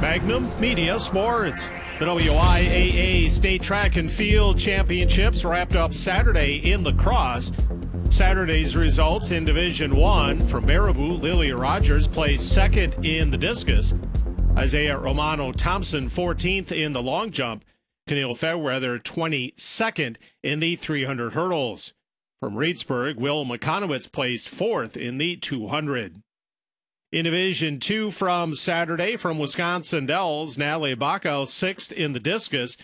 Magnum Media Sports. The WIAA State Track and Field Championships wrapped up Saturday in La Crosse. Saturday's results in Division 1 from Baraboo, Lilia Rogers placed second in the discus. Isaiah Romano Thompson 14th in the long jump. Keneal Fairweather 22nd in the 300 hurdles. From Reedsburg, Will McConowitz placed fourth in the 200. In Division 2 from Saturday, from Wisconsin Dells, Natalie Bacco 6th in the discus.